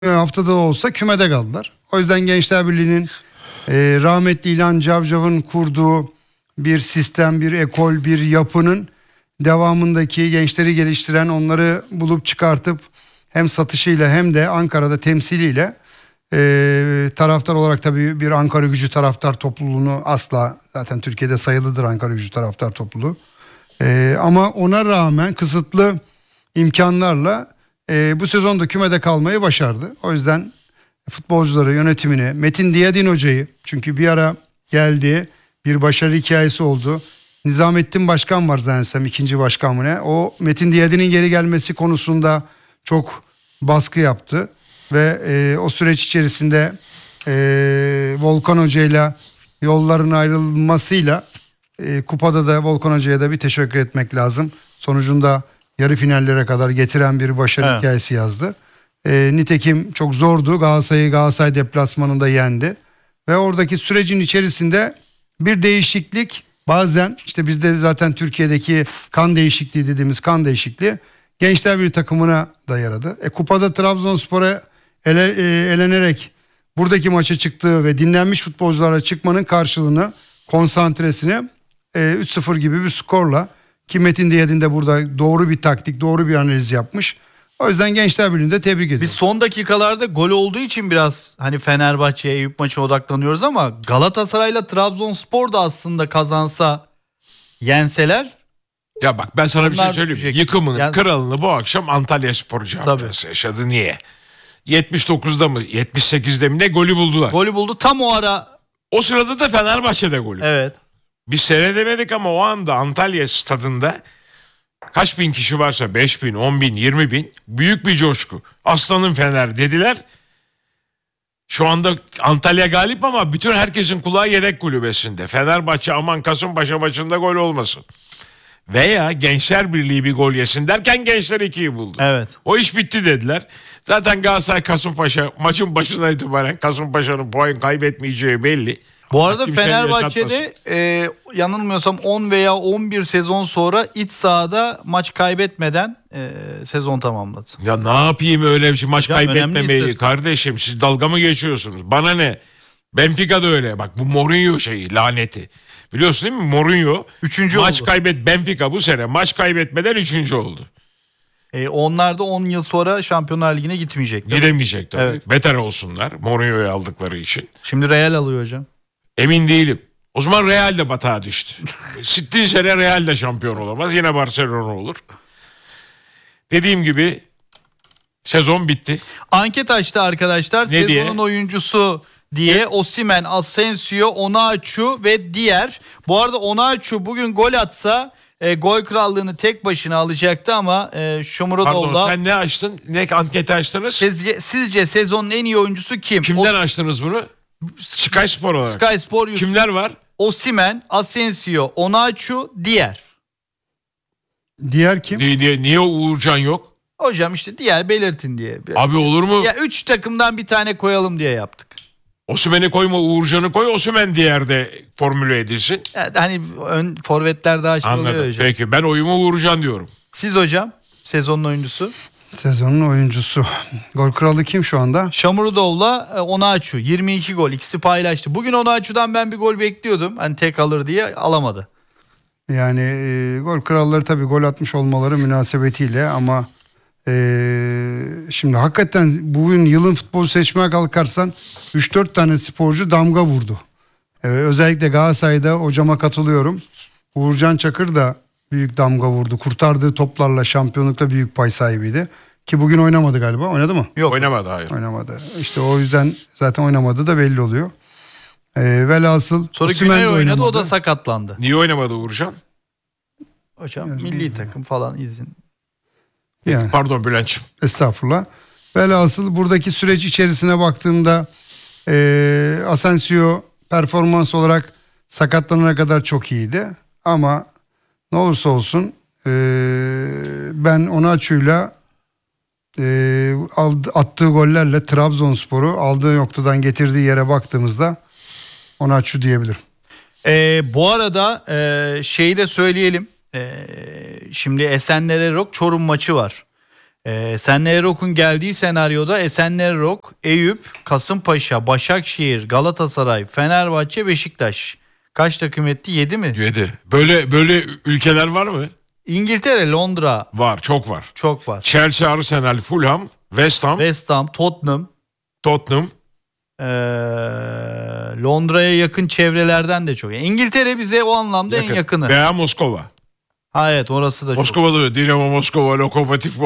haftada olsa kümede kaldılar. O yüzden Gençler Birliği'nin rahmetli İlhan Cavcav'ın kurduğu bir sistem, bir ekol, bir yapının devamındaki gençleri geliştiren, onları bulup çıkartıp hem satışıyla hem de Ankara'da temsiliyle taraftar olarak tabii bir Ankara Gücü taraftar topluluğunu asla, zaten Türkiye'de sayılıdır Ankara Gücü taraftar topluluğu. Ama ona rağmen kısıtlı imkanlarla bu sezonda kümede kalmayı başardı. O yüzden futbolcuları, yönetimini, Metin Diyadin hocayı, çünkü bir ara geldi, bir başarı hikayesi oldu. Nizamettin Başkan var zannedersem, ikinci başkan mı ne? O Metin Diyadin'in geri gelmesi konusunda çok baskı yaptı. Ve o süreç içerisinde Volkan Hoca'yla yolların ayrılmasıyla kupada da Volkan Hoca'ya da bir teşekkür etmek lazım. Sonucunda yarı finallere kadar getiren bir başarı hikayesi yazdı. Nitekim çok zordu. Galatasaray deplasmanında yendi. Ve oradaki sürecin içerisinde bir değişiklik, bazen işte bizde zaten Türkiye'deki kan değişikliği dediğimiz kan değişikliği Gençler Birliği takımına da yaradı. Kupada Trabzonspor'a elenerek buradaki maça çıktığı ve dinlenmiş futbolculara çıkmanın karşılığını, konsantresini 3-0 gibi bir skorla, ki Metin Diyadin de burada doğru bir taktik, doğru bir analiz yapmış. O yüzden Gençler Birliği'ni de tebrik ediyorum. Biz son dakikalarda gol olduğu için biraz hani Fenerbahçe'ye, Eyüp maçına odaklanıyoruz ama Galatasaray'la Trabzonspor da aslında kazansa, yenseler. Ya bak, ben sana bir şey söyleyeyim. Düşecek. Yıkımının kralını bu akşam Antalyaspor camiası yaşadı. Niye? 79'da mı 78'de mi ne golü buldular. Golü buldu tam o ara. O sırada da Fenerbahçe'de golü. Evet. Biz seyredemedik ama o anda Antalya stadında kaç bin kişi varsa, 5 bin, 10 bin, 20 bin, büyük bir coşku. Aslanın Fener dediler. Şu anda Antalya galip ama bütün herkesin kulağı yedek kulübesinde. Fenerbahçe aman Kasımpaşa maçında gol olmasın. Veya Gençler Birliği bir gol yesin derken Gençler 2'yi buldu. Evet. O iş bitti dediler. Zaten Galatasaray Kasımpaşa maçın başından itibaren Kasımpaşa'nın puan kaybetmeyeceği belli. Bu arada Fenerbahçe'de yanılmıyorsam 10 veya 11 sezon sonra iç sahada maç kaybetmeden sezon tamamladı. Ya ne yapayım öyle bir şey, maç Hocam, kaybetmemeyi kardeşim, siz dalga mı geçiyorsunuz? Bana ne? Benfica'da öyle, bak bu Mourinho şeyi, laneti. Biliyorsun değil mi, Mourinho 3. maç oldu. Benfica bu sene maç kaybetmeden 3. oldu. Onlar da 10 yıl sonra Şampiyonlar Ligi'ne gitmeyecek. Gidemeyecek tabii. Evet. Beter olsunlar Mourinho'yu aldıkları için. Şimdi Real alıyor hocam. Emin değilim. O zaman Real de batağa düştü. Sittin sene Real de şampiyon olamaz. Yine Barcelona olur. Dediğim gibi sezon bitti. Anket açtı arkadaşlar. Ne Sezonun diye? oyuncusu diye Osimhen, Asensio, Onaçu ve diğer. Bu arada Onaçu bugün gol atsa gol krallığını tek başına alacaktı ama Shomurodov'la... Pardon, sen ne açtın? Ne anketi açtınız? Sizce sezonun en iyi oyuncusu kim? Kimden açtınız bunu? Sky Spor olarak. Sky Spor YouTube. Kimler var? Osimhen, Asensio, Onaçu, diğer. Diğer kim? Niye Uğurcan yok? Hocam işte diğer belirtin diye. Abi olur mu? Ya 3 takımdan bir tane koyalım diye yaptık. Osimhen'i koyma, Uğurcan'ı koy. Osimhen diğerde formüle edilsin. Yani hani ön forvetler daha şey oluyor Anladım. hocam. Peki ben oyumu Uğurcan diyorum. Siz hocam sezonun oyuncusu? Sezonun oyuncusu. Gol kralı kim şu anda? Shomurodov'la Onaçu 22 gol, ikisi paylaştı. Bugün Onaçu'dan ben bir gol bekliyordum. Hani tek alır diye alamadı. Yani gol kralları tabii gol atmış olmaları münasebetiyle ama şimdi hakikaten bugün yılın futbolu seçmeye kalkarsan 3-4 tane sporcu damga vurdu. Özellikle Galatasaray'da hocama katılıyorum. Uğurcan Çakır da büyük damga vurdu. Kurtardığı toplarla şampiyonlukta büyük pay sahibiydi. Ki bugün oynamadı galiba. Oynadı mı? Yok. Oynamadı, hayır. Oynamadı. İşte o yüzden zaten oynamadı da belli oluyor. Velhasıl Sonra Osimhen Güney de oynadı, oynamadı. o da sakatlandı. Niye oynamadı Uğurcan? Hocam milli takım falan izin. Yani. Pardon Bülent'ciğim. Estağfurullah. Velhasıl buradaki süreç içerisine baktığımda Asensio performans olarak sakatlanana kadar çok iyiydi. Ama ne olursa olsun ben Onaçu'yla attığı gollerle Trabzonspor'u aldığı noktadan getirdiği yere baktığımızda Onaçu diyebilirim. Bu arada şeyi de söyleyelim. Şimdi Esenler Erok Çorum maçı var. Esenler Erok'un geldiği senaryoda Esenler Erok, Eyüp, Kasımpaşa, Başakşehir, Galatasaray, Fenerbahçe, Beşiktaş. Kaç takım etti? 7 mi? 7. Böyle ülkeler var mı? İngiltere, Londra Var, çok var. çok var. Chelsea, Arsenal, Fulham, West Ham, West Ham, Tottenham, Tottenham. Londra'ya yakın çevrelerden de çok. İngiltere bize o anlamda en yakını. Veya Moskova. Ha evet, orası da çok. Moskova'da Dinamo Moskova, Lokomotiv